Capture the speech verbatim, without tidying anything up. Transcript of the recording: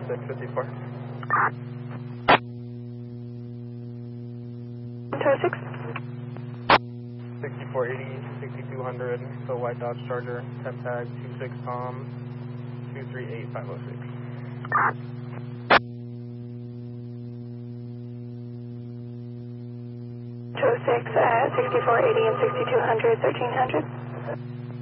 six fifty-four. two oh six. sixty-four eighty, sixty-two hundred, so white Dodge Charger, temp tag two six Tom, two three eight five oh six. two oh six, uh, sixty-four eighty and sixty-two hundred, thirteen hundred.